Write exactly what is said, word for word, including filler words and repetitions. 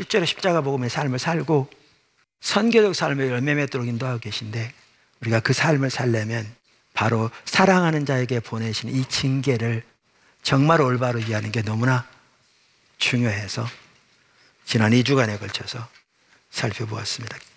실제로 십자가 복음의 삶을 살고 선교적 삶을 열매 맺도록 인도하고 계신데, 우리가 그 삶을 살려면 바로 사랑하는 자에게 보내시는 이 징계를 정말 올바로 이해하는 게 너무나 중요해서 지난 이 주간에 걸쳐서 살펴보았습니다.